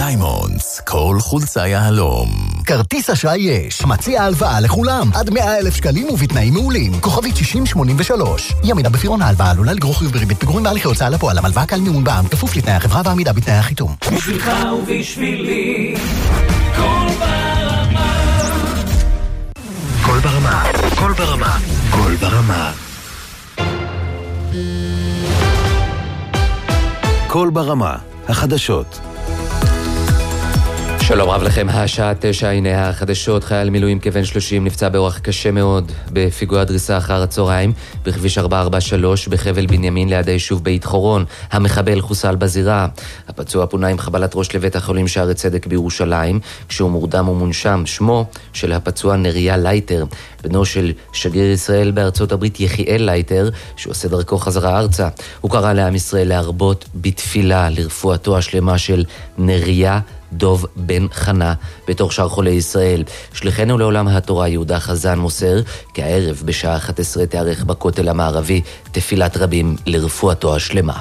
דיימונדס, כל חולצה יהלום. כרטיס אשראי יש, מציע הלוואה לכולם, עד 100,000 שקלים ובתנאים מעולים. כוכבית 6083. ימינה בפירעון ההלוואה עלולה לגרור חיוב בריבית פיגורים בהליכי הוצאה לפועל. המלוואה כלל מימון בע"מ, כפוף לתנאי החברה ועמידה בתנאי החיתום. בשבילך ובשבילי, כל ברמה. כל ברמה, כל ברמה, כל ברמה. כל ברמה, החדשות. שלום רב לכם, השעה 9, הנה החדשות. חייל מילואים כבן 30 נפצע באורח קשה מאוד בפיגוע דריסה אחר הצהריים בכביש 443 בחבל בנימין ליד היישוב בית חורון. המחבל חוסל בזירה. הפצוע פונה עם חבלת ראש לבית החולים שערי צדק בירושלים כשהוא מורדם ומונשם. שמו של הפצוע נריה לייטר, בנו של שגריר ישראל בארצות הברית יחיאל לייטר, שעושה דרכו חזרה ארצה. הוא קרא לעם ישראל להרבות בתפילה לרפואתו השלמה של נריה דוב בן חנה בתוך שאר חולי ישראל. שליחנו לעולם התורה יהודה חזן מוסר כי הערב בשעה 11 תארך בכותל המערבי תפילת רבים לרפואתו השלמה.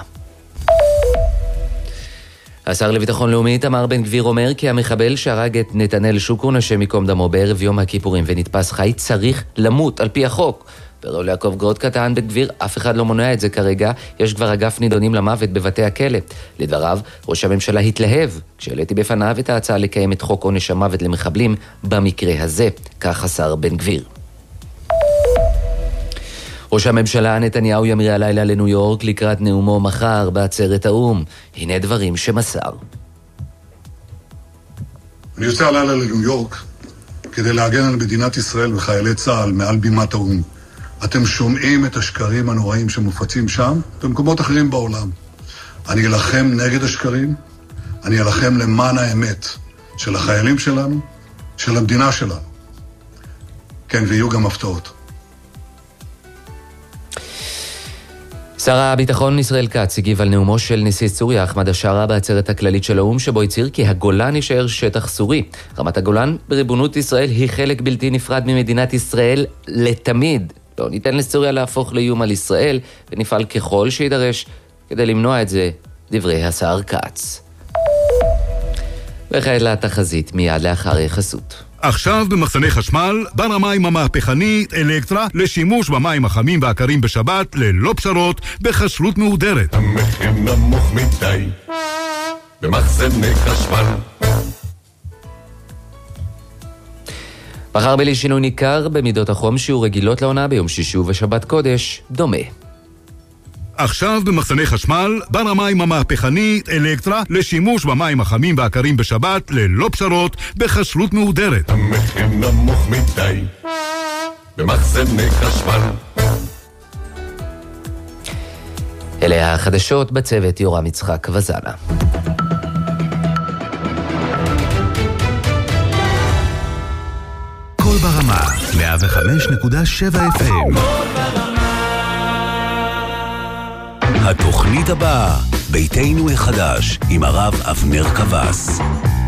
השר לביטחון לאומי איתמר בן גביר אומר כי המחבל שהרג את נתנאל שוקרון השם ייקום דמו בערב יום הכיפורים ונתפס חי צריך למות על פי החוק. ברול יעקב גרוד קטן בן גביר, אף אחד לא מונע את זה כרגע, יש כבר אגף נידונים למוות בבתי הכלא. לדבריו, ראש הממשלה התלהב כשהעליתי בפניו את ההצעה לקיים את חוק עונש המוות למחבלים במקרה הזה, כך השר בן גביר. ראש הממשלה נתניהו ימריא הלילה לניו יורק לקראת נאומו מחר בעצרת האו"ם. הנה דברים שמסר. אני יוצא הלילה לניו יורק כדי להגן על מדינת ישראל וחיילי צה"ל מעל בימת האו"ם. אתם שומעים את השקרים הנוראים שמופצים שם במקומות אחרים בעולם. אני אלחם נגד השקרים, אני אלחם למען האמת של החיילים שלנו, של המדינה שלנו. כן, ויהיו גם הפתעות. שר הביטחון ישראל כץ הגיב על נאומו של נשיא סוריה אחמד א-שרה בעצרת הכללית של האו"ם, שבו הצהיר כי הגולן יישאר שטח סורי. רמת הגולן בריבונות ישראל היא חלק בלתי נפרד ממדינת ישראל לתמיד. לא ניתן לסוריה להפוך לאיום על ישראל, ונפעל ככל שידרש כדי למנוע את זה, דברי השר כץ. וכעת לתחזית מיד לאחר יחסות. עכשיו במחסני חשמל, בר המים המהפכנית אלקטרה לשימוש במים החמים והקרים בשבת ללא פשרות בחשלות מהודרת. המחיר נמוך מדי במחסני חשמל. מחר בלי שינוי ניכר במידות החום שיהיו רגילות לעונה ביום שישי ובשבת קודש דומה. עכשיו במחסני חשמל, בר המים המהפכנית אלקטרה לשימוש במים החמים והקרים בשבת ללא פשרות בחשלות מהודרת. המחיר נמוך מדי במחסני חשמל. אלה החדשות, בצוות יורם יצחק וזנה. כל ברמה, 105.7 FM. התוכנית הבאה, ביתנו החדש, עם הרב אבנר קבס.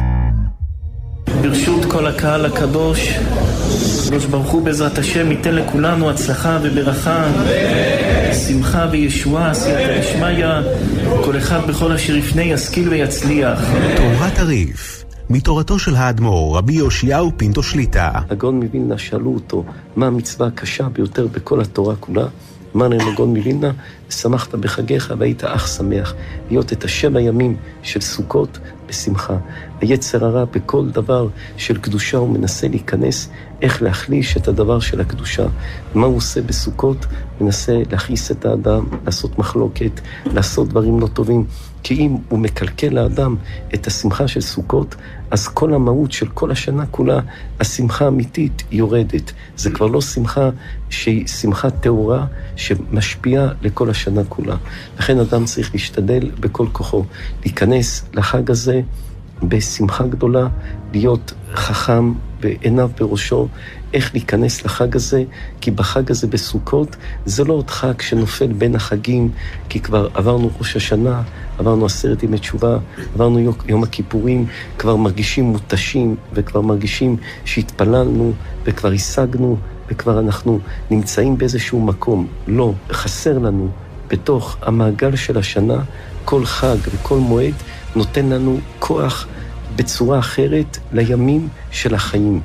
ברשות כל הקהל הקדוש, קדוש ברוך הוא בעזרת השם ייתן לכולנו הצלחה וברכה, שמחה וישועה, סייעתא דשמיא, כל אחד בכל אשר יפנה ישכיל ויצליח. תורת הריף, מתורתו של האדמו"ר רבי יאשיהו פינטו שליטא. הגאון מווילנה שאלו אותו מה המצווה הקשה ביותר בכל התורה כולה. אמר להם הגאון מווילנה, שמחת בחגיך והיית אך שמח, להיות את 7 ימים של סוכות בשמחה. היצר הרע בכל דבר של קדושה הוא מנסה להיכנס איך להחליש את הדבר של הקדושה. מה הוא עושה בסוכות? מנסה להכעיס את האדם, לעשות מחלוקת, לעשות דברים לא טובים. כי אם הוא מקלקל לאדם את השמחה של סוכות, אז כל המהות של כל השנה כולה, השמחה האמיתית יורדת. זה כבר לא שמחה שהיא שמחה טהורה שמשפיעה לכל השנה כולה. לכן אדם צריך להשתדל בכל כוחו, להיכנס לחג הזה בשמחה גדולה, להיות חכם ועיניו בראשו, איך להיכנס לחג הזה, כי בחג הזה בסוכות זה לא עוד חג שנופל בין החגים, כי כבר עברנו ראש השנה, עברנו 10 ימי תשובה, עברנו יום הכיפורים, כבר מרגישים מותשים וכבר מרגישים שהתפללנו וכבר השגנו וכבר אנחנו נמצאים באיזשהו מקום. לא, חסר לנו בתוך המעגל של השנה, כל חג וכל מועד נותן לנו כוח בצורה אחרת לימים של החיים.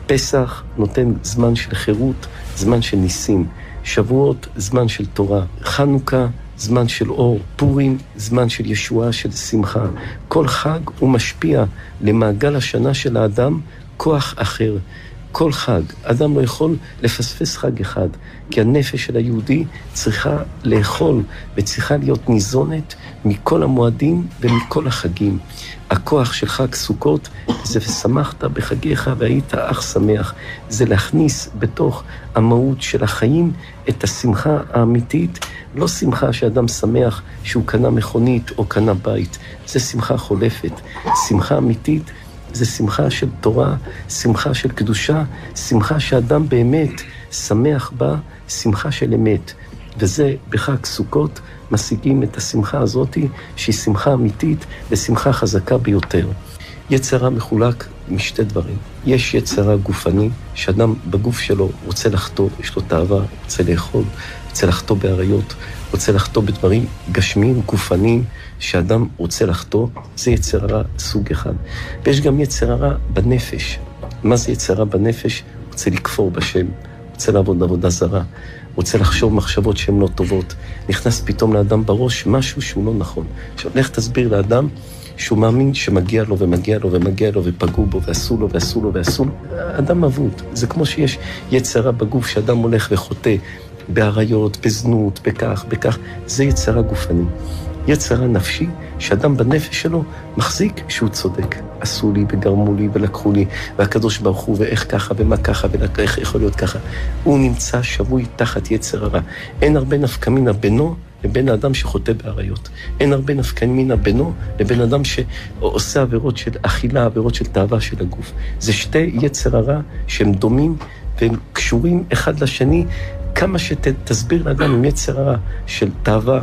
פסח נותן זמן של חירות, זמן של ניסים. שבועות, זמן של תורה. חנוכה, זמן של אור. פורים, זמן של ישועה, של שמחה. כל חג הוא משפיע למעגל השנה של האדם כוח אחר. כל חג, אדם לא יכול לפספס חג אחד, כי הנפש של היהודי צריכה לאכול וצריכה להיות ניזונת מכל המועדים ומכל החגים. הכוח של חג סוכות זה ושמחת בחגיך והיית אך שמח. זה להכניס בתוך המהות של החיים את השמחה האמיתית, לא שמחה שאדם שמח שהוא קנה מכונית או קנה בית. זה שמחה חולפת. שמחה אמיתית זה שמחה של תורה, שמחה של קדושה, שמחה שאדם באמת שמח בה, שמחה של אמת. וזה בחג סוכות משיגים את השמחה הזאת שהיא שמחה אמיתית ושמחה חזקה ביותר. יצר הרע מחולק משתי דברים. יש יצר הרע גופני, שאדם בגוף שלו רוצה לחטוא, יש לו תאווה, רוצה לאכול, רוצה לחטוא בעריות, רוצה לחטוא בדברים גשמיים, גופניים, שאדם רוצה לחטוא, זה יצר הרע סוג אחד. ויש גם יצר הרע בנפש. מה זה יצר הרע בנפש? רוצה לכפור בשם, רוצה לעבוד עבודה זרה, רוצה לחשוב מחשבות שהן לא טובות. נכנס פתאום לאדם בראש משהו שהוא לא נכון. עכשיו, לך תסביר לאדם שהוא מאמין שמגיע לו ומגיע לו ומגיע לו ופגעו בו ועשו לו ועשו לו ועשו לו. אדם אבוד. זה כמו שיש יצר רע בגוף שאדם הולך וחוטא בעריות, בזנות, בכך. זה יצר רע גופני. יצר רע נפשי שאדם בנפש שלו מחזיק שהוא צודק. עשו לי וגרמו לי ולקחו לי, והקדוש ברוך הוא ואיך ככה ומה ככה ואיך יכול להיות ככה. הוא נמצא שבוי תחת יצר הרע. אין הרבה נפקמינה בינו לבין האדם שחוטא בעריות. אין הרבה נפקמינה בינו לבין אדם שעושה עבירות של אכילה, עבירות של תאווה של הגוף. זה שתי יצר הרע שהם דומים והם קשורים אחד לשני. כמה שתסביר לאדם עם יצר הרע של תאווה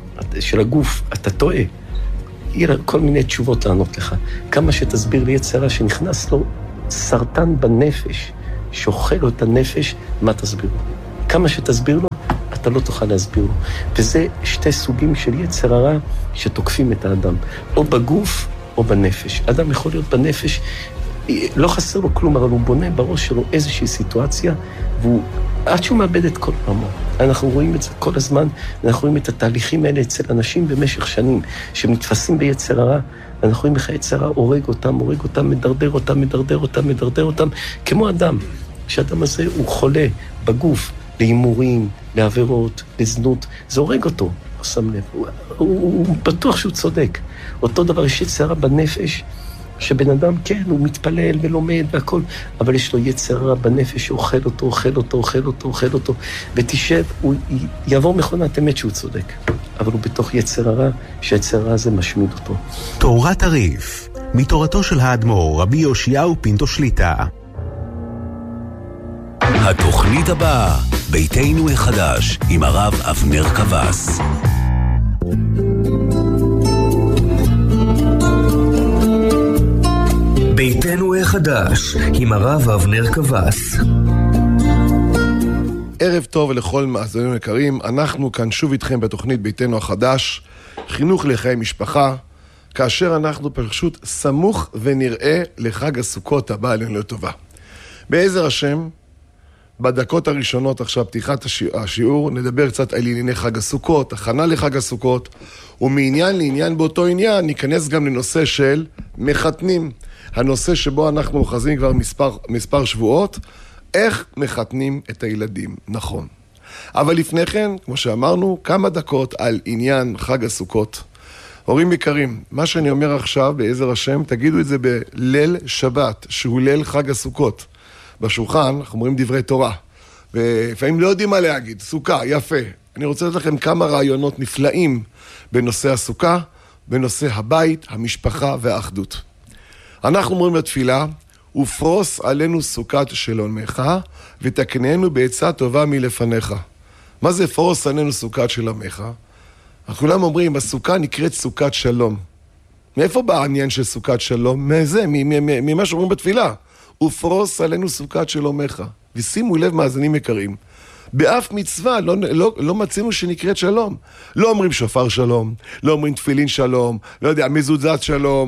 של הגוף, אתה טועה. יהיה כל מיני תשובות לענות לך. כמה שתסביר לי יצר הרע שנכנס לו סרטן בנפש, שאוכל לו את הנפש, מה תסביר לו? כמה שתסביר לו, אתה לא תוכל להסביר לו. וזה שתי סוגים של יצר הרע שתוקפים את האדם, או בגוף או בנפש. אדם יכול להיות בנפש, לא חסר לו כלום, אבל הוא בונה בראש שלו איזושהי סיטואציה, והוא עד שהוא מאבד את כל עמו. אנחנו רואים את זה כל הזמן, אנחנו רואים את התהליכים האלה אצל אנשים במשך שנים, שמתפסים ביצר הרע, אנחנו רואים איך היצר הרע הורג אותם, מדרדר אותם, כמו אדם. כשאדם הזה הוא חולה בגוף, להימורים, לעבירות, לזנות, זה הורג אותו, לא שם לב. הוא בטוח שהוא צודק. אותו דבר יש יצר הרע בנפש, שבן אדם, כן, הוא מתפלל ולומד והכל, אבל יש לו יצר רע בנפש שאוכל אותו, ותשב, הוא יעבור מכונת אמת שהוא צודק. אבל הוא בתוך יצר הרע, שהיצר הרע הזה משמיד אותו. תורת הריף, מתורתו של האדמו"ר רבי יאשיהו פינטו שליטא. התוכנית הבאה, ביתנו החדש, עם הרב אבנר קבס. ביתנו החדש, עם הרב אבנר קבס. ערב טוב לכל מאזינים יקרים, אנחנו כאן שוב איתכם בתוכנית ביתנו החדש, חינוך לחיי משפחה, כאשר אנחנו פשוט סמוך ונראה לחג הסוכות הבא עלינו לטובה. בעזר השם, בדקות הראשונות עכשיו פתיחת השיעור, נדבר קצת על ענייני חג הסוכות, הכנה לחג הסוכות, ומעניין לעניין באותו עניין ניכנס גם לנושא של מחתנים. הנושא שבו אנחנו אוחזים כבר מספר שבועות, איך מחתנים את הילדים, נכון. אבל לפני כן, כמו שאמרנו, כמה דקות על עניין חג הסוכות. הורים יקרים, מה שאני אומר עכשיו בעזר השם, תגידו את זה בליל שבת, שהוא ליל חג הסוכות. בשולחן אנחנו אומרים דברי תורה, ולפעמים לא יודעים מה להגיד, סוכה, יפה. אני רוצה לתת לכם כמה רעיונות נפלאים בנושא הסוכה, בנושא הבית, המשפחה והאחדות. אנחנו אומרים לתפילה, ופרוס עלינו סוכת שלומך, ותקננו בעצה טובה מלפניך. מה זה פרוס עלינו סוכת שלומך? כולם אומרים, הסוכה נקראת סוכת שלום. מאיפה בא העניין של סוכת שלום? ממה שאומרים בתפילה. ופרוס עלינו סוכת שלומך. ושימו לב מאזינים יקרים, באף מצווה לא מצינו שנקראת שלום. לא אומרים שופר שלום, לא אומרים תפילין שלום, לא יודע, מזוזת שלום.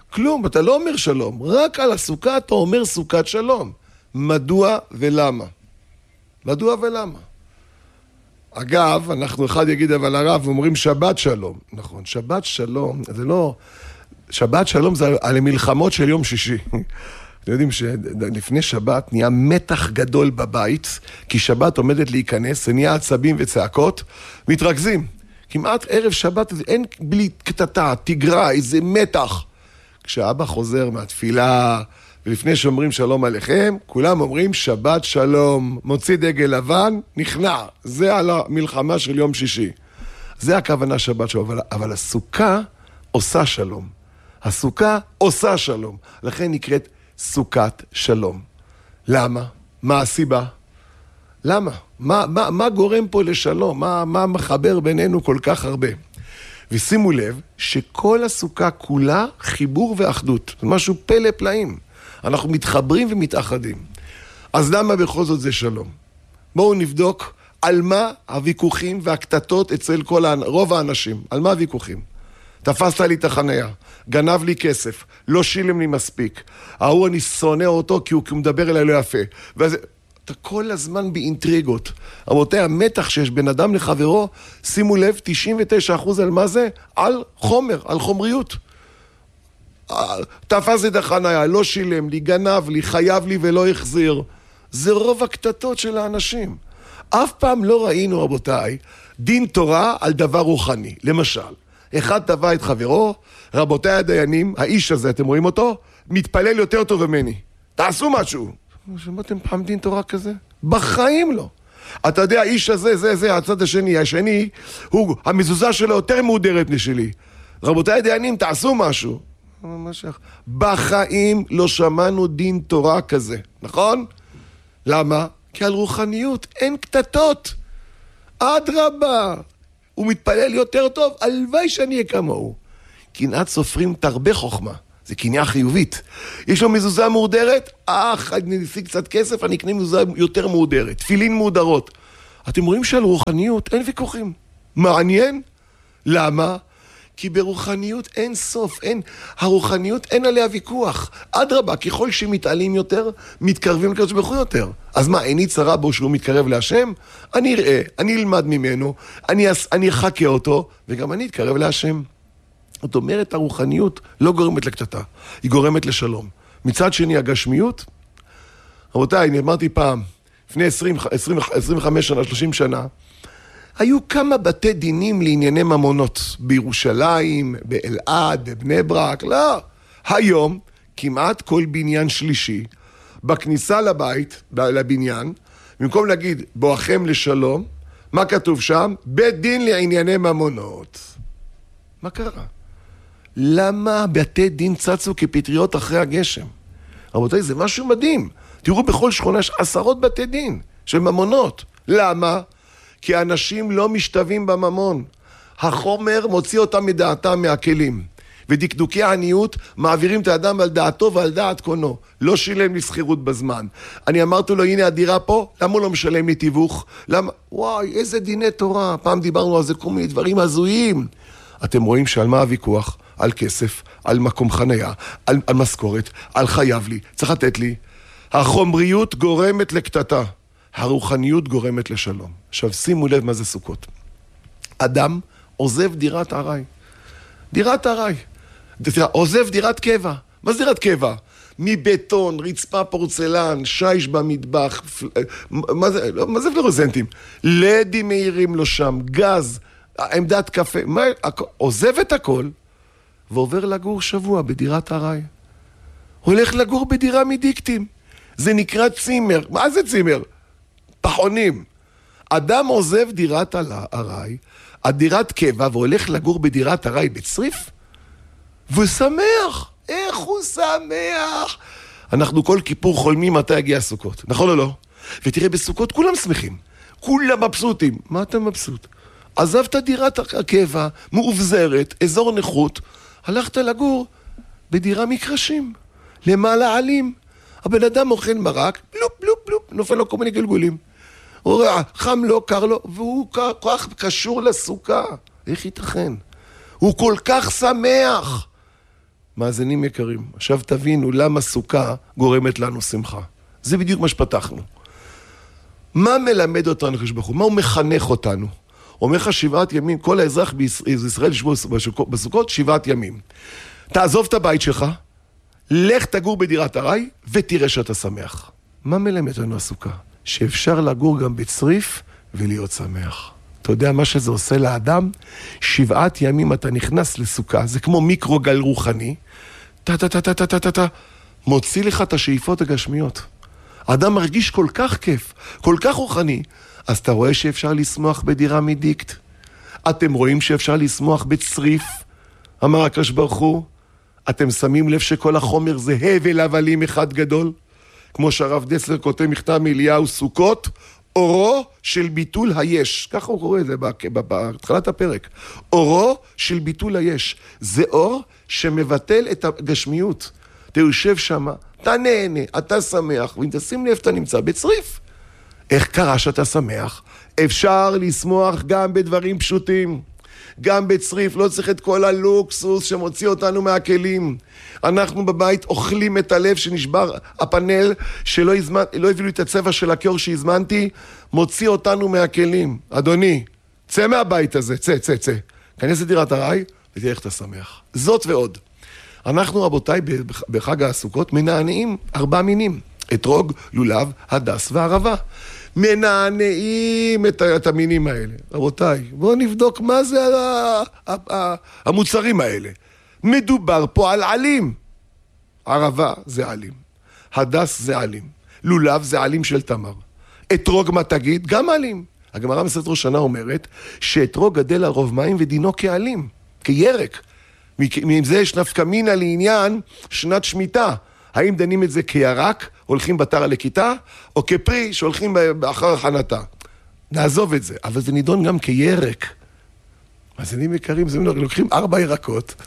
כלום, אתה לא אומר שלום. רק על הסוכה אתה אומר סוכת שלום. מדוע ולמה? מדוע ולמה? אגב, אנחנו אחד יגיד אבל הרב, אומרים שבת שלום. נכון, שבת שלום, זה לא... שבת שלום זה על המלחמות של יום שישי. אתם יודעים שלפני שבת נהיה מתח גדול בבית, כי שבת עומדת להיכנס, זה נהיה עצבים וצעקות, מתרכזים. כמעט ערב שבת אין בלי קטטה, תגרה, איזה מתח. כשאבא חוזר מהתפילה, ולפני שאומרים שלום עליכם, כולם אומרים שבת שלום, מוציא דגל לבן, נכנע. זה על המלחמה של יום שישי. זה הכוונה שבת שלום, אבל הסוכה עושה שלום. הסוכה עושה שלום. לכן נקראת סוכת שלום. למה? מה הסיבה? למה? מה גורם פה לשלום? מה מחבר בינינו כל כך הרבה? ושימו לב שכל הסוכה כולה חיבור ואחדות. זה משהו פלא פלאים. אנחנו מתחברים ומתאחדים. אז למה בכל זאת זה שלום? בואו נבדוק על מה הוויכוחים והקטטות אצל רוב האנשים. על מה הוויכוחים? תפסת לי את החניה, גנב לי כסף, לא שילם לי מספיק. ההוא אני שונא אותו כי הוא מדבר אליי לא יפה. ואז אתה כל הזמן באינטריגות. רבותיי, המתח שיש בין אדם לחברו, שימו לב, 99% על מה זה? על חומר, על חומריות. תפס את החניה, לא שילם לי, גנב לי, חייב לי ולא החזיר. זה רוב הקטטות של האנשים. אף פעם לא ראינו, רבותיי, דין תורה על דבר רוחני. למשל, אחד תבע את חברו, רבותיי הדיינים, האיש הזה, אתם רואים אותו? מתפלל יותר טוב ממני. תעשו משהו. שמעתם פעם דין תורה כזה? בחיים לא. אתה יודע, האיש הזה, זה הצד השני. השני, המזוזה שלו יותר מודרת משלי. רבותיי הדיינים, תעשו משהו. בחיים לא שמענו דין תורה כזה, נכון? למה? כי על רוחניות אין קטטות. אדרבה. הוא מתפלל יותר טוב, הלוואי שאני אהיה כמוהו. קנאת סופרים תרבה חוכמה, זה קנאה חיובית. יש לו מזוזה מורדרת, אני נשיג קצת כסף, אני אקנה מזוזה יותר מורדרת, תפילין מורדרות. אתם רואים שעל רוחניות אין ויכוחים. מעניין? למה? כי ברוחניות אין סוף, הרוחניות אין עליה ויכוח. אדרבה, ככל שמתעלים יותר, מתקרבים לקדוש ברוך הוא יותר. אז מה, איני צרה בו שהוא מתקרב להשם? אני אראה, אני אלמד ממנו, אני אחכה אותו, וגם אני אתקרב להשם. זאת אומרת, הרוחניות לא גורמת לקטטה, היא גורמת לשלום. מצד שני, הגשמיות, רבותיי, אני אמרתי פעם, לפני 25 שנה, 30 שנה, היו כמה בתי דינים לענייני ממונות, בירושלים, באלעד, בבני ברק, לא. היום, כמעט כל בניין שלישי, בכניסה לבית, לבניין, במקום להגיד, בואכם לשלום, מה כתוב שם? בית דין לענייני ממונות. מה קרה? למה בתי דין צצו כפטריות אחרי הגשם? רבותיי, זה משהו מדהים. תראו, בכל שכונה יש 10 בתי דין של ממונות. למה? כי האנשים לא משתווים בממון. החומר מוציא אותם מדעתם מהכלים. ודקדוקי העניות מעבירים את האדם על דעתו ועל דעת קונו. לא שילם לי שכירות בזמן. אני אמרתי לו, הנה הדירה פה, למה הוא לא משלם לי תיווך? למה? וואי, איזה דיני תורה. פעם דיברנו על זה כל מיני דברים הזויים. אתם רואים שעל מה הוויכוח? על כסף, על מקום חניה, על משכורת, על חייב לי, צריך לתת לי. החומריות גורמת לקטטה. הרוחניות גורמת לשלום. עכשיו שימו לב מה זה סוכות. אדם עוזב דירת ארעי. דירת ארעי. עוזב דירת קבע. מה זה דירת קבע? מבטון, רצפה פורצלן, שיש במטבח, מה זה פלורסנטים? לדים מהירים לו שם, גז, עמדת קפה, עוזב את הכל ועובר לגור שבוע בדירת ארעי. הולך לגור בדירה מדיקטים. זה נקרא צימר. מה זה צימר? פחונים. אדם עוזב דירת ארעי, הדירת קבע, והולך לגור בדירת ארעי בצריף, והוא שמח. איך הוא שמח? אנחנו כל כיפור חולמים מתי יגיע הסוכות, נכון או לא? ותראה, בסוכות כולם שמחים, כולם מבסוטים. מה אתה מבסוט? עזבת דירת הקבע, מאובזרת, אזור נכות, הלכת לגור בדירה מקרשים, למעלה עלים. הבן אדם אוכל מרק, בלופ, בלופ, בלופ, נופל לו כל מיני גלגולים. הוא ראה, חם לו, קר לו, והוא כך קשור לסוכה. איך ייתכן? הוא כל כך שמח. מאזינים יקרים, עכשיו תבינו למה סוכה גורמת לנו שמחה. זה בדיוק מה שפתחנו. מה מלמד אותנו הקדוש ברוך הוא? מה הוא מחנך אותנו? אומר לך 7 ימים, כל האזרח בישראל ישבו בסוכות 7 ימים. תעזוב את הבית שלך, לך תגור בדירת ארעי ותראה שאתה שמח. מה מלמד לנו הסוכה? שאפשר לגור גם בצריף ולהיות שמח. אתה יודע מה שזה עושה לאדם? 7 ימים אתה נכנס לסוכה, זה כמו מיקרוגל רוחני, מוציא לך את השאיפות הגשמיות. האדם מרגיש כל כך כיף, כל כך רוחני, אז אתה רואה שאפשר לשמוח בדירה מדיקט. אתם רואים שאפשר לשמוח בצריף, אמר הקדוש ברוך הוא. אתם שמים לב שכל החומר זה הבל הבלים אחד גדול? כמו שהרב דסלר כותב מכתב מאליהו סוכות, אורו של ביטול היש. ככה הוא קורא את זה בהתחלת הפרק. אורו של ביטול היש. זה אור שמבטל את הגשמיות. אתה יושב שם, אתה נהנה, אתה שמח, ואם תשים לב, אתה נמצא בצריף. איך קרה שאתה שמח? אפשר לשמוח גם בדברים פשוטים. גם בצריף, לא צריך את כל הלוקסוס שמוציא אותנו מהכלים. אנחנו בבית אוכלים את הלב שנשבר הפאנל, שלא הביאו לי את הצבע של הכיור שהזמנתי, מוציא אותנו מהכלים. אדוני, צא מהבית הזה, צא. כנס לדירת ארעי ותראה איך אתה שמח. זאת ועוד. אנחנו רבותיי בחג הסוכות מנענעים 4 מינים. אתרוג, לולב, הדס וערבה. מנענעים את המינים האלה. רבותיי, בואו נבדוק מה זה המוצרים האלה. מדובר פה על עלים. ערבה זה עלים. הדס זה עלים. לולב זה עלים של תמר. אתרוג מה תגיד? גם עלים. הגמרא מסכת ראש השנה אומרת שאתרוג גדל על רוב מים ודינו כעלים, כירק. מזה יש נפקא מינה לעניין שנת שמיטה. האם דנים את זה כירק, הולכים בתר לכיתה, או כפרי שהולכים אחר הכנתה? נעזוב את זה, אבל זה נידון גם כירק. מאזינים יקרים, זה לוקחים 4 ירקות.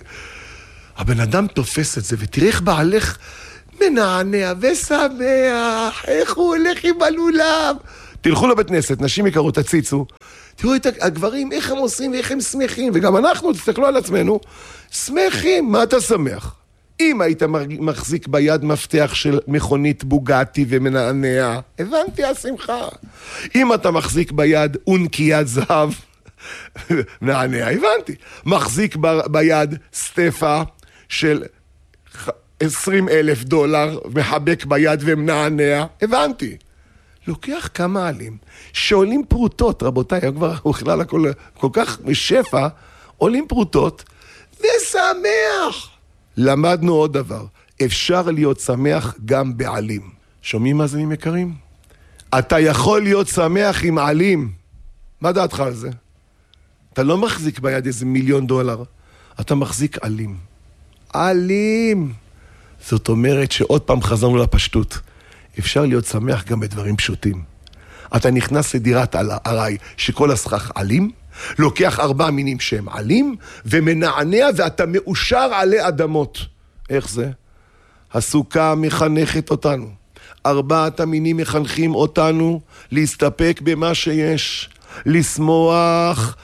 הבן אדם תופס את זה, ותראה איך בעלך מנענע ושמח, איך הוא הולך עם הלולב. תלכו לבית כנסת, נשים יקרות, תציצו, תראו את הגברים, איך הם עושים ואיך הם שמחים, וגם אנחנו, תסתכלו על עצמנו, שמחים, מה אתה שמח? אם היית מחזיק ביד מפתח של מכונית בוגטי ומנענע, הבנתי השמחה. אם אתה מחזיק ביד אונקיית זהב, נענע, הבנתי. מחזיק ביד סטפה של $20,000, מחבק ביד ומנענע, הבנתי. לוקח כמה עלים שעולים פרוטות, רבותיי, כבר בכלל הכל כל כך משפע, עולים פרוטות ושמח. למדנו עוד דבר, אפשר להיות שמח גם בעלים. שומעים מאזינים יקרים? אתה יכול להיות שמח עם עלים. מה דעתך על זה? אתה לא מחזיק ביד איזה $1,000,000, אתה מחזיק עלים. עלים. זאת אומרת שעוד פעם חזרנו לפשטות. אפשר להיות שמח גם בדברים פשוטים. אתה נכנס לדירת ארעי שכל הסכך עלים, לוקח 4 מינים שהם עלים, ומנענע ואתה מאושר עלי אדמות. איך זה? הסוכה מחנכת אותנו. 4 המינים מחנכים אותנו להסתפק במה שיש, לשמוח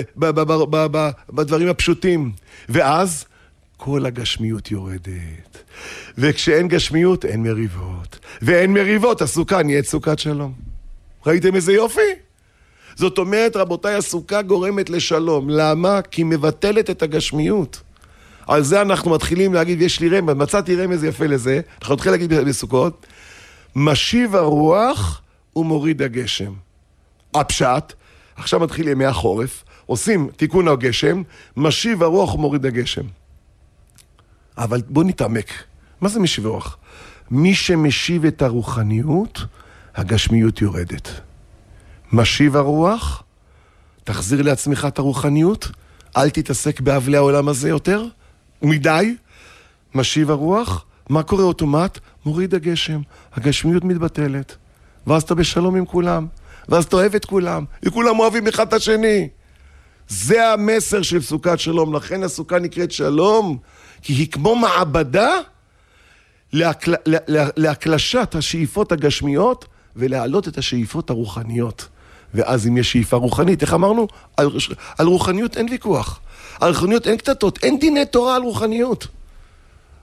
בדברים הפשוטים. ואז כל הגשמיות יורדת. וכשאין גשמיות, אין מריבות. ואין מריבות, הסוכה נהיית סוכת שלום. ראיתם איזה יופי? זאת אומרת, רבותיי, הסוכה גורמת לשלום. למה? כי היא מבטלת את הגשמיות. על זה אנחנו מתחילים להגיד, יש לי רמז, מצאתי רמז יפה לזה, אנחנו נתחיל להגיד בסוכות, משיב הרוח ומוריד הגשם. הפשט, עכשיו מתחיל ימי החורף, עושים תיקון הגשם, משיב הרוח ומוריד הגשם. אבל בוא נתעמק. מה זה משיב הרוח? מי שמשיב את הרוחניות, הגשמיות יורדת. משיב הרוח, תחזיר לעצמך את הרוחניות, אל תתעסק באבלי העולם הזה יותר, מדי. משיב הרוח, מה קורה אוטומט? מוריד הגשם, הגשמיות מתבטלת, ואז אתה בשלום עם כולם, ואז אתה אוהב את כולם, וכולם אוהבים אחד את השני. זה המסר של סוכת שלום, לכן הסוכה נקראת שלום, כי היא כמו מעבדה להקלשת השאיפות הגשמיות, ולהעלות את השאיפות הרוחניות. ואז אם יש שאיפה רוחנית, איך אמרנו? על רוחניות אין ויכוח. על רוחניות אין קטטות, אין דיני תורה על רוחניות.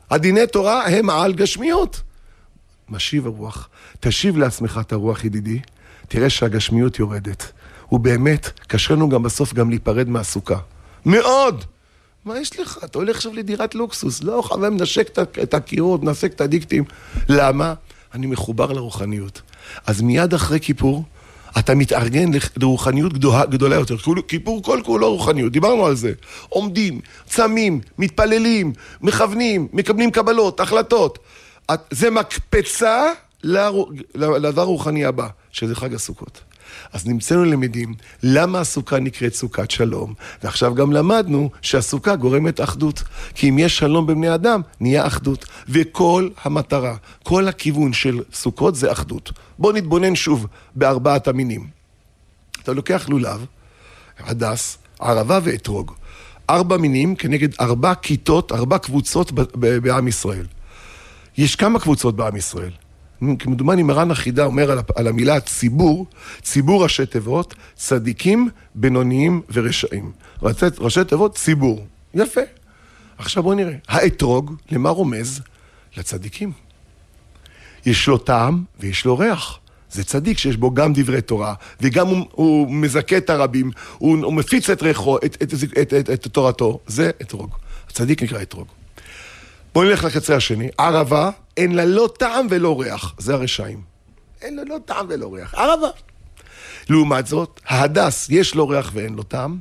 הדיני תורה הם על גשמיות. משיב הרוח. תשיב לעצמך את הרוח, ידידי. תראה שהגשמיות יורדת. ובאמת, קשה לנו גם בסוף גם להיפרד מהסוכה. מאוד! מה יש לך? אתה הולך עכשיו לדירת לוקסוס. לא, חבר, מנשק את הקירות, מנשק את הדיקטים. למה? אני מחובר לרוחניות. אז מיד אחרי כיפור, אתה מתארגן לרוחניות גדולה יותר. כיפור כל כולו רוחניות, דיברנו על זה. עומדים, צמים, מתפללים, מכוונים, מקבלים קבלות, החלטות. זה מקפצה לדבר רוחני הבא, שזה חג הסוכות. אז נמצאנו למדים למה הסוכה נקראת סוכת שלום, ועכשיו גם למדנו שהסוכה גורמת אחדות, כי אם יש שלום בבני אדם, נהיה אחדות, וכל המטרה, כל הכיוון של סוכות זה אחדות. בואו נתבונן שוב בארבעת המינים. אתה לוקח לולב, הדס, ערבה ואתרוג, 4 מינים כנגד 4 כיתות, 4 קבוצות בעם ישראל. יש כמה קבוצות בעם ישראל? כמדומני מרן החידה אומר על המילה ציבור, ציבור ראשי תיבות, צדיקים, בינוניים ורשעים. ראשי תיבות, ציבור. יפה. עכשיו בואו נראה. האתרוג, למה רומז? לצדיקים. יש לו טעם ויש לו ריח. זה צדיק שיש בו גם דברי תורה, וגם הוא מזכה את הרבים, הוא מפיץ את ריחו, את תורתו. זה אתרוג. הצדיק נקרא אתרוג. בואו נלך לקצה השני. ערבה, אין לה לא טעם ולא ריח. זה הרשעים. אין לה לא טעם ולא ריח. ערבה. לעומת זאת, ההדס, יש לו ריח ואין לו טעם.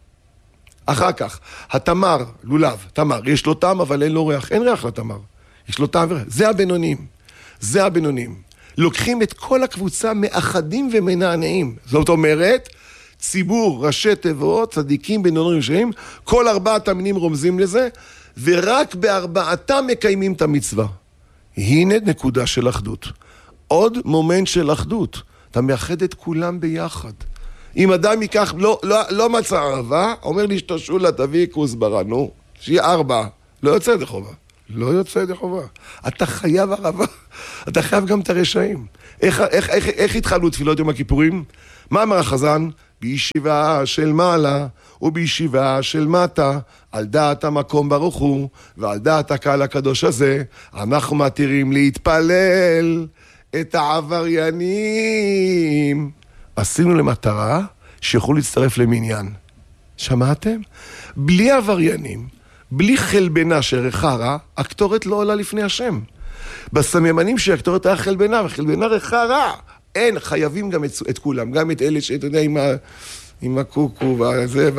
אחר כך, התמר, לולב, תמר, יש לו טעם אבל אין לו ריח. אין ריח לתמר. יש לו טעם וריח. זה הבינונים. זה הבינונים. לוקחים את כל הקבוצה מאחדים ומנענעים. זאת אומרת, ציבור, ראשי תיבות, צדיקים, בינונים ורשעים, כל 4 המינים רומזים לזה, ורק בארבעתם מקיימים את המצווה. הנה נקודה של אחדות. עוד מומנט של אחדות. אתה מאחד את כולם ביחד. אם אדם ייקח, לא מצא ערבה, אומר לי שתשולה תביא כוסברה, נו, שיהיה 4. לא יוצא ידי חובה. לא יוצא ידי חובה. אתה חייב ערבה. אתה חייב גם את הרשעים. איך התחלו תפילות יום הכיפורים? מה אמר החזן? בישיבה של מעלה ובישיבה של מטה, על דעת המקום ברוך הוא, ועל דעת הקהל הקדוש הזה, אנחנו מתירים להתפלל את העבריינים. עשינו למטרה שיכולו להצטרף למניין. שמעתם? בלי עבריינים, בלי חלבנה שריחה רע, הקטורת לא עולה לפני השם. בסממנים שהקטורת היה חלבנה, וחלבנה ריחה רע. אין, חייבים גם את כולם, גם את אלה שאתה יודע עם הקוקו והזה,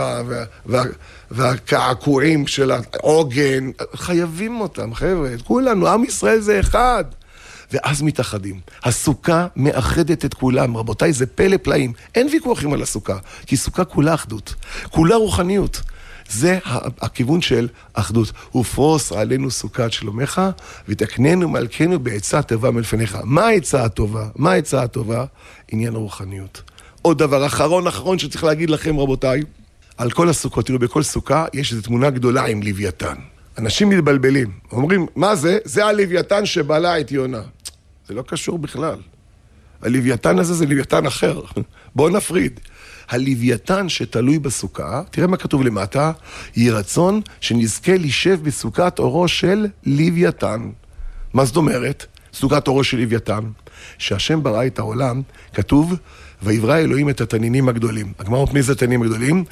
והקעקועים של העוגן, חייבים אותם, חבר'ה, את כולנו, עם ישראל זה אחד. ואז מתאחדים. הסוכה מאחדת את כולם, רבותיי, זה פלא פלאים. אין ויכוחים על הסוכה, כי סוכה כולה אחדות, כולה רוחניות. זה הכיוון של אחדות. ופרוס עלינו סוכת שלומך, ותקננו מלכנו בעצה טובה מלפניך. מה העצה הטובה? מה העצה הטובה? עניין הרוחניות. עוד דבר אחרון שצריך להגיד לכם, רבותיי, על כל הסוכות, תראו, בכל סוכה יש איזו תמונה גדולה עם לוויתן. אנשים מתבלבלים, אומרים, מה זה? זה הלוויתן שבלע את יונה. זה לא קשור בכלל. הלוויתן הזה זה לוויתן אחר. בואו נפריד. הלוויתן שתלוי בסוכה, תראה מה כתוב למטה, יהי רצון שנזכה לשב בסוכת אורו של לוויתן. מה זאת אומרת? סוכת אורו של לוויתן. שהשם ברא את העולם, כתוב, ויברא אלוהים את התנינים הגדולים. הגמרא אומרת מי זה התנינים הגדולים?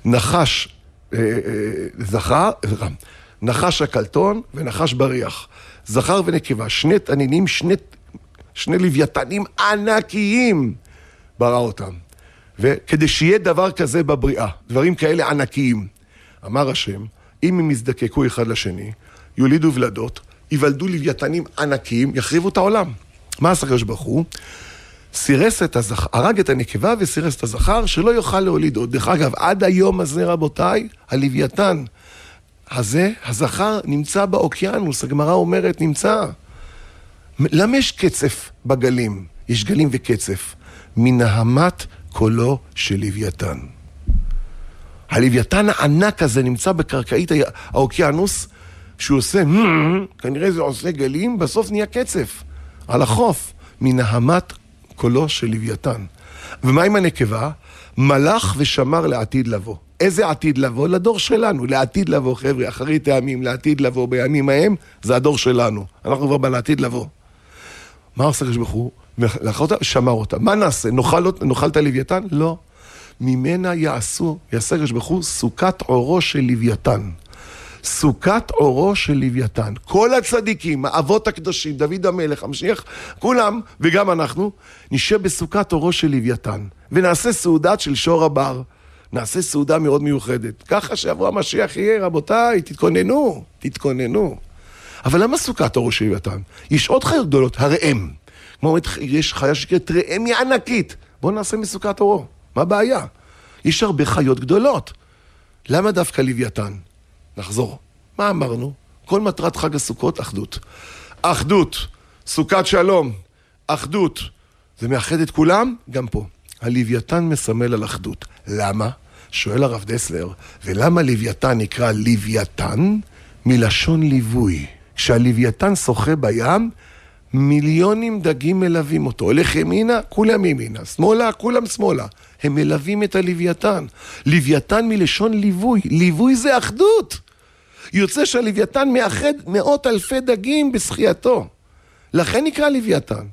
נחש הקלטון ונחש בריח. זכר ונקבה, 2 תנינים, 2 לוויתנים ענקיים ברא אותם. וכדי שיהיה דבר כזה בבריאה, דברים כאלה ענקיים, אמר השם, אם הם יזדקקו אחד לשני, יולידו ולדות, יוולדו לוויתנים ענקיים, יחריבו את העולם. מה עשה הקדוש ברוך הוא? סירס את הזכר, הרג את הנקבה וסירס את הזכר, שלא יוכל להוליד עוד. דרך אגב, עד היום הזה, רבותיי, הלוויתן הזה, הזכר נמצא באוקיינוס, הגמרא אומרת נמצא. למה יש קצף בגלים? יש גלים וקצף. מנהמת קולו של לוויתן. הלוויתן הענק הזה נמצא בקרקעית האוקיינוס, שהוא עושה, כנראה זה עושה גלים, בסוף נהיה קצף. על החוף, מנהמת קולו של לוויתן. ומה עם הנקבה? מלך ושמר לעתיד לבוא. איזה עתיד לבוא? לדור שלנו, לעתיד לבוא, חבר'ה, אחרית הימים, לעתיד לבוא בימים ההם, זה הדור שלנו. אנחנו כבר בעתיד לבוא. מה עושה הקדוש ברוך הוא? לקח אותה, שמר אותה. מה נעשה? נאכל את הלוויתן? לא. ממנה יעשה הקדוש ברוך הוא סוכת אורו של לוויתן. סוכת אורו של לוויתן. כל הצדיקים, האבות הקדושים, דוד המלך, המשיח, כולם, וגם אנחנו, נשב בסוכת אורו של לוויתן. ונעשה סעודת של שור הבר. נעשה סעודה מאוד מיוחדת. ככה שיבוא המשיח יהיה, רבותיי, תתכוננו. אבל למה סוכת אורו של לוויתן? יש עוד חיות גדולות, הראם. כמו יש חיה שקראת ראם היא ענקית. בואו נעשה מסוכת אורו. מה הבעיה? יש הרבה חיות גדולות. למה דווקא לוויתן? נחזור. מה אמרנו? כל מטרת חג הסוכות, אחדות. אחדות, סוכת שלום, אחדות. זה מאחד את כולם? גם פה. הלוויתן מסמל על אחדות. למה? שואל הרב דסלר, ולמה לוויתן נקרא לוויתן? מלשון ליווי. כשהלוויתן שוחה בים, מיליונים דגים מלווים אותו. הולך ימינה, כולם ימינה. שמאלה, כולם שמאלה. הם מלווים את הלוויתן. לוויתן מלשון ליווי. ליווי זה אחדות. יוצא שהלוויתן מאחד מאות אלפי דגים בשחייתו. לכן נקרא לוויתן.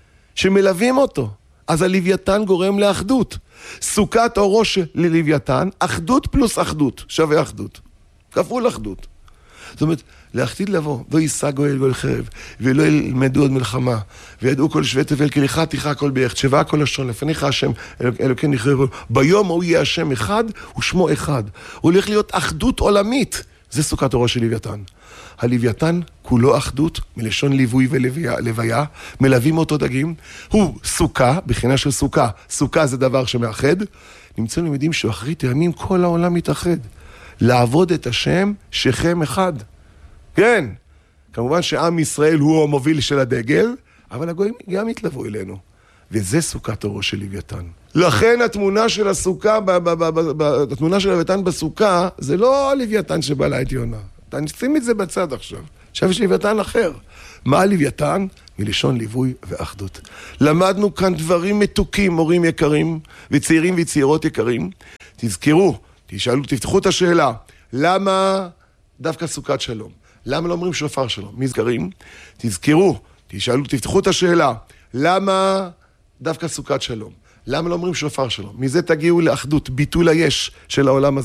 שמלווים אותו. אז הלוויתן גורם לאחדות. סוכת אורו של לוויתן, אחדות פלוס אחדות. שווה אחדות. כפול אחדות. זאת אומרת, לעתיד לבוא, לא יישא גואל גואל חרב, ולא ילמדו עוד מלחמה, וידעו כל שווה תבל, כי לך תיכה כל בירך, תשבע כל לשון, לפניך השם, אלוקינו יכרב, ביום הוא יהיה השם אחד, ושמו אחד. הוא הולך להיות אחדות עולמית. זה סוכת אורו של לוויתן. הלוויתן כולו אחדות, מלשון ליווי ולוויה, מלווים אותו דגים, הוא סוכה, בחינה של סוכה, סוכה זה דבר שמאחד, נמצאנו למדים שאחרית הימים כל העולם מתאחד. לעבוד את השם שכם אחד. כן, כמובן שעם ישראל הוא המוביל של הדגל, אבל הגויים גם התלוו אלינו. וזה סוכת אורו של לוויתן. לכן התמונה של הסוכה, התמונה של לוויתן בסוכה, זה לא לוויתן שבעלה את יונה. נשים את זה בצד עכשיו. עכשיו יש לוויתן אחר. מה לוויתן? מלשון ליווי ואחדות. למדנו כאן דברים מתוקים, מורים יקרים, וצעירים וצעירות יקרים. תזכרו, תשאלו, תפתחו את השאלה, למה דווקא סוכת שלום? למה לא אומרים שופר שלום? מי זכרים? תזכרו, תשאלו, תפתחו את השאלה, למה דווקא סוכת שלום? למה לא אומרים שופר שלום? מזה תגיעו לאחדות, ביטול היש של העולם הזה.